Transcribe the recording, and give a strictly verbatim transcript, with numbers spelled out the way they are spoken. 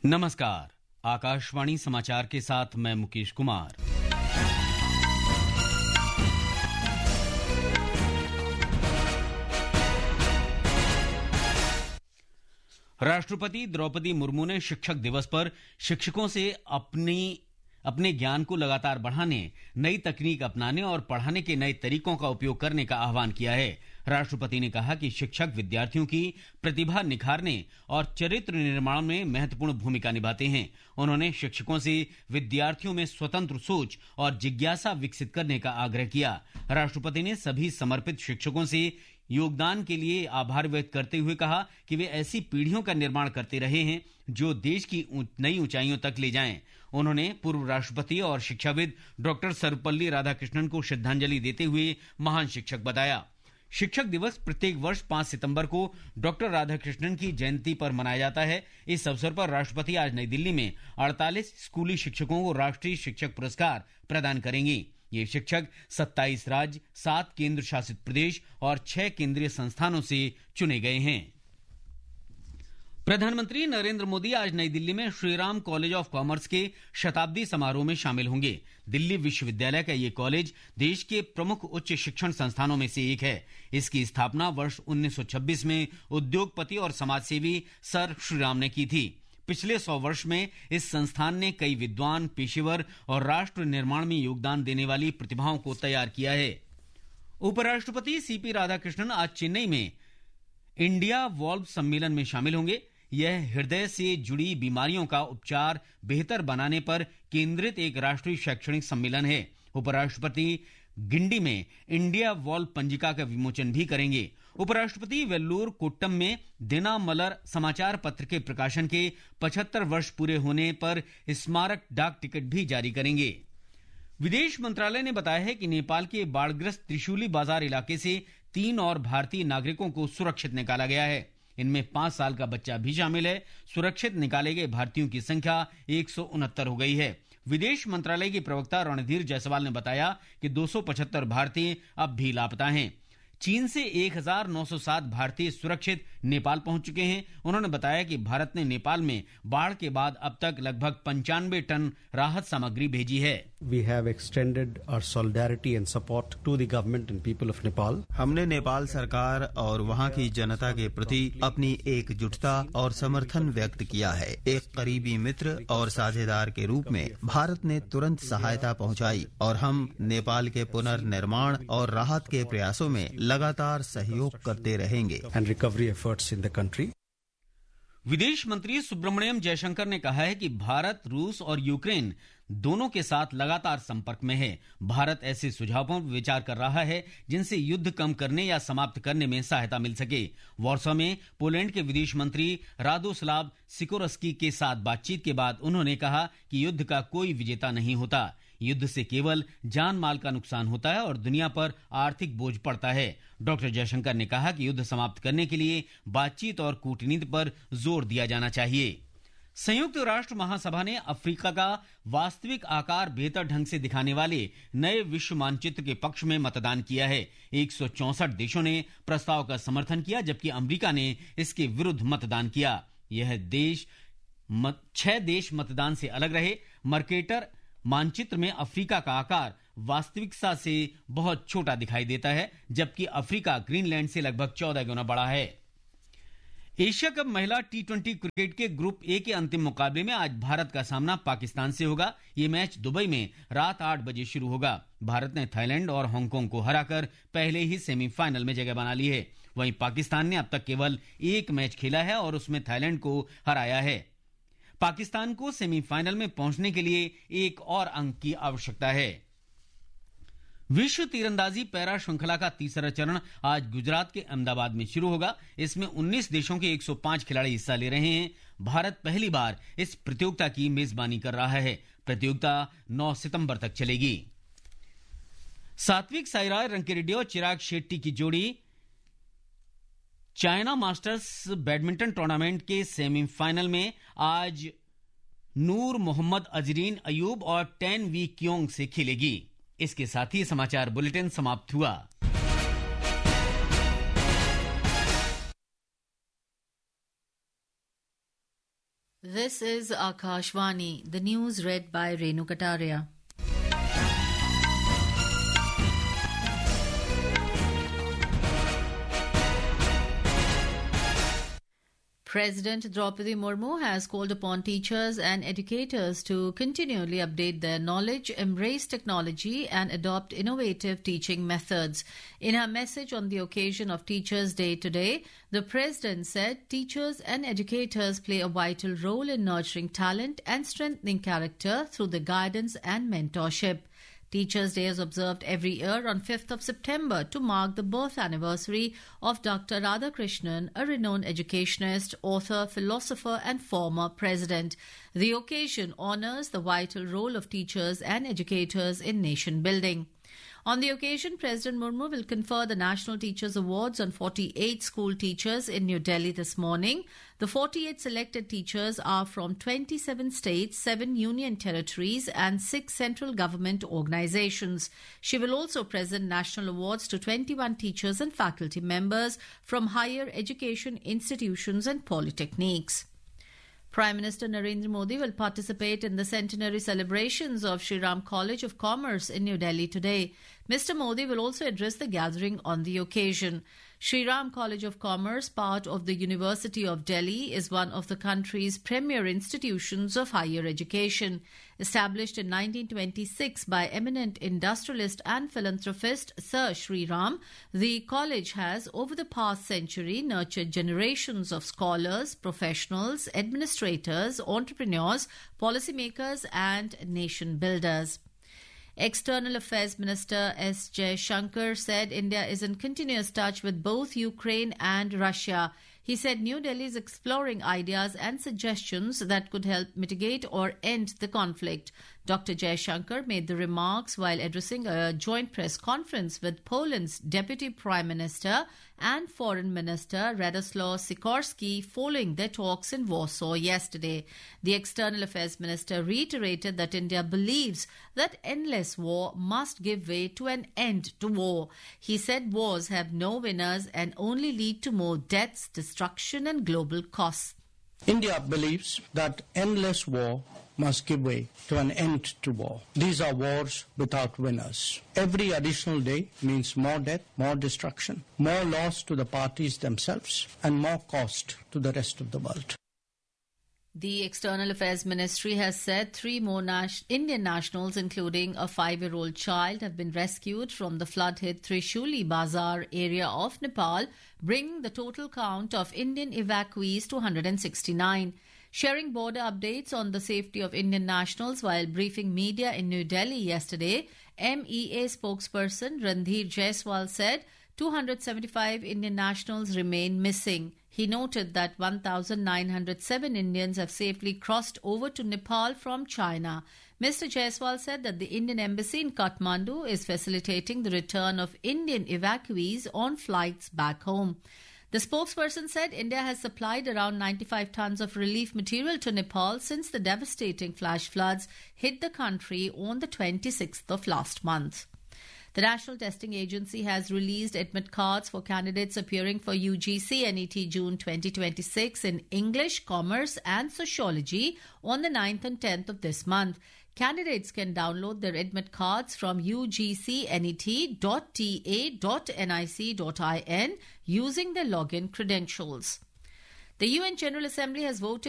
नमस्कार, आकाशवाणी समाचार के साथ मैं मुकेश कुमार। राष्ट्रपति द्रौपदी मुर्मू ने शिक्षक दिवस पर शिक्षकों से अपनी अपने ज्ञान को लगातार बढ़ाने, नई तकनीक अपनाने और पढ़ाने के नए तरीकों का उपयोग करने का आह्वान किया है। राष्ट्रपति ने कहा कि शिक्षक विद्यार्थियों की प्रतिभा निखारने और चरित्र निर्माण में महत्वपूर्ण भूमिका निभाते हैं। उन्होंने शिक्षकों से विद्यार्थियों में स्वतंत्र सोच और जिज्ञासा विकसित करने का आग्रह किया। राष्ट्रपति ने सभी समर्पित शिक्षकों से योगदान के लिए आभार व्यक्त करते हुए कहा कि वे ऐसी पीढ़ियों का निर्माण करते रहे हैं जो देश की नई ऊंचाइयों तक ले जाएं। उन्होंने पूर्व राष्ट्रपति और शिक्षाविद डॉक्टर सर्वपल्ली राधाकृष्णन को श्रद्धांजलि देते हुए महान शिक्षक बताया। शिक्षक दिवस प्रत्येक वर्ष पांच सितंबर को डॉक्टर राधाकृष्णन की जयंती पर मनाया जाता है। इस अवसर पर राष्ट्रपति आज नई दिल्ली में अड़तालीस स्कूली शिक्षकों को राष्ट्रीय शिक्षक पुरस्कार प्रदान करेंगे। ये शिक्षक सत्ताईस राज्य, सात केंद्र शासित प्रदेश और छह केंद्रीय संस्थानों से चुने गए हैं। प्रधानमंत्री नरेंद्र मोदी आज नई दिल्ली में श्रीराम कॉलेज ऑफ कॉमर्स के शताब्दी समारोह में शामिल होंगे। दिल्ली विश्वविद्यालय का ये कॉलेज देश के प्रमुख उच्च शिक्षण संस्थानों में से एक है। इसकी स्थापना वर्ष उन्नीस सौ छब्बीस में उद्योगपति और समाजसेवी सर श्रीराम ने की थी। पिछले सौ वर्ष में इस संस्थान ने कई विद्वान, पेशेवर और राष्ट्र निर्माण में योगदान देने वाली प्रतिभाओं को तैयार किया है। उपराष्ट्रपति सीपी राधाकृष्णन आज चेन्नई में इंडिया वॉल्व सम्मेलन में शामिल होंगे। यह हृदय से जुड़ी बीमारियों का उपचार बेहतर बनाने पर केंद्रित एक राष्ट्रीय शैक्षणिक सम्मेलन है। उपराष्ट्रपति गिंडी में इंडिया वॉल्व पंजिका का विमोचन भी करेंगे। उपराष्ट्रपति वेल्लूर कोट्टम में दिनामलर समाचार पत्र के प्रकाशन के पचहत्तर वर्ष पूरे होने पर स्मारक डाक टिकट भी जारी करेंगे। विदेश मंत्रालय ने बताया है कि नेपाल के बाढ़ग्रस्त त्रिशूली बाजार इलाके से तीन और भारतीय नागरिकों को सुरक्षित निकाला गया है। इनमें पांच साल का बच्चा भी शामिल है। सुरक्षित निकाले गए भारतीयों की संख्या एक सौ उनहत्तर हो गई है। विदेश मंत्रालय के प्रवक्ता रणधीर जायसवाल ने बताया कि दो सौ पचहत्तर भारतीय अब भी लापता हैं। चीन से एक हजार नौ सौ सात भारतीय सुरक्षित नेपाल पहुंच चुके हैं। उन्होंने बताया कि भारत ने नेपाल में बाढ़ के बाद अब तक लगभग पंचानवे टन राहत सामग्री भेजी है। We have extended our solidarity and support to the government and people of Nepal. हमने नेपाल सरकार और वहां की जनता के प्रति अपनी एकजुटता और समर्थन व्यक्त किया है। एक करीबी मित्र और साझेदार के रूप में भारत ने तुरंत सहायता पहुंचाई और हम नेपाल के पुनर्निर्माण और राहत के प्रयासों में लगातार सहयोग करते रहेंगे। And recovery efforts in the country. विदेश मंत्री सुब्रमण्यम जयशंकर ने कहा है कि भारत, रूस और यूक्रेन दोनों के साथ लगातार संपर्क में है। भारत ऐसे सुझावों पर विचार कर रहा है जिनसे युद्ध कम करने या समाप्त करने में सहायता मिल सके। वॉर्सो में पोलैंड के विदेश मंत्री रादोस्लाव सिकोरस्की के साथ बातचीत के बाद उन्होंने कहा कि युद्ध का कोई विजेता नहीं होता। युद्ध से केवल जान माल का नुकसान होता है और दुनिया पर आर्थिक बोझ पड़ता है। डॉक्टर जयशंकर ने कहा कि युद्ध समाप्त करने के लिए बातचीत और कूटनीति पर जोर दिया जाना चाहिए। संयुक्त राष्ट्र महासभा ने अफ्रीका का वास्तविक आकार बेहतर ढंग से दिखाने वाले नए विश्व मानचित्र के पक्ष में मतदान किया है। एक सौ चौसठ देशों ने प्रस्ताव का समर्थन किया जबकि अमेरिका ने इसके विरुद्ध मतदान किया। यह देश मत, छह देश मतदान से अलग रहे। मर्केटर मानचित्र में अफ्रीका का आकार वास्तविकता से बहुत छोटा दिखाई देता है जबकि अफ्रीका ग्रीनलैंड से लगभग चौदह गुना बड़ा है। एशिया कप महिला टी ट्वेंटी क्रिकेट के ग्रुप ए के अंतिम मुकाबले में आज भारत का सामना पाकिस्तान से होगा। ये मैच दुबई में रात आठ बजे शुरू होगा। भारत ने थाईलैंड और हांगकांग को हराकर पहले ही सेमीफाइनल में जगह बना ली है। वहीं पाकिस्तान ने अब तक केवल एक मैच खेला है और उसमें थाईलैंड को हराया है। पाकिस्तान को सेमीफाइनल में पहुंचने के लिए एक और अंक की आवश्यकता है। विश्व तीरंदाजी पैरा श्रृंखला का तीसरा चरण आज गुजरात के अहमदाबाद में शुरू होगा। इसमें उन्नीस देशों के एक सौ पांच खिलाड़ी हिस्सा ले रहे हैं। भारत पहली बार इस प्रतियोगिता की मेजबानी कर रहा है। प्रतियोगिता नौ सितंबर तक चलेगी। सात्विक साईराज रंकीरेड्डी और चिराग शेट्टी की जोड़ी चाइना मास्टर्स बैडमिंटन टूर्नामेंट के सेमीफाइनल में आज नूर मोहम्मद अजरीन अयूब और टेन वी क्योंग से खेलेगी। इसके साथ ही समाचार बुलेटिन समाप्त हुआ। This is Akashvani, the news read by Renu Kataria. President Draupadi Murmu has called upon teachers and educators to continually update their knowledge, embrace technology, and adopt innovative teaching methods. In her message on the occasion of Teachers' Day today, the President said teachers and educators play a vital role in nurturing talent and strengthening character through the guidance and mentorship. Teachers' Day is observed every year on fifth of September to mark the birth anniversary of Doctor Radhakrishnan, a renowned educationist, author, philosopher, and former president. The occasion honors the vital role of teachers and educators in nation building. On the occasion, President Murmu will confer the National Teachers Awards on forty-eight school teachers in New Delhi this morning. The forty-eight selected teachers are from twenty-seven states, seven union territories, and six central government organizations. She will also present national awards to twenty-one teachers and faculty members from higher education institutions and polytechnics. Prime Minister Narendra Modi will participate in the centenary celebrations of Shri Ram College of Commerce in New Delhi today. Mister Modi will also address the gathering on the occasion. Shri Ram College of Commerce, part of the University of Delhi, is one of the country's premier institutions of higher education. Established in nineteen twenty-six by eminent industrialist and philanthropist Sir Shri Ram, the college has, over the past century, nurtured generations of scholars, professionals, administrators, entrepreneurs, policymakers, and nation builders. External Affairs Minister S. Jaishankar said India is in continuous touch with both Ukraine and Russia. He said New Delhi is exploring ideas and suggestions that could help mitigate or end the conflict. Doctor Jaishankar made the remarks while addressing a joint press conference with Poland's Deputy Prime Minister and Foreign Minister Radoslaw Sikorski following their talks in Warsaw yesterday. The External Affairs Minister reiterated that India believes that endless war must give way to an end to war. He said wars have no winners and only lead to more deaths, destruction, and global costs. India believes that endless war must give way to an end to war. These are wars without winners. Every additional day means more death, more destruction, more loss to the parties themselves, and more cost to the rest of the world. The External Affairs Ministry has said three more nas- Indian nationals, including a five-year-old child, have been rescued from the flood-hit Trishuli Bazar area of Nepal, bringing the total count of Indian evacuees to one hundred sixty-nine. Sharing border updates on the safety of Indian nationals while briefing media in New Delhi yesterday, M E A spokesperson Randhir Jaiswal said two hundred seventy-five Indian nationals remain missing. He noted that one thousand nine hundred seven Indians have safely crossed over to Nepal from China. Mister Jaiswal said that the Indian Embassy in Kathmandu is facilitating the return of Indian evacuees on flights back home. The spokesperson said India has supplied around ninety-five tons of relief material to Nepal since the devastating flash floods hit the country on the twenty-sixth of last month. The National Testing Agency has released admit cards for candidates appearing for U G C N E T June twenty twenty-six in English, Commerce and Sociology on the ninth and tenth of this month. Candidates can download their admit cards from u g c n e t dot t a dot n i c dot in using their login credentials. The U N General Assembly has voted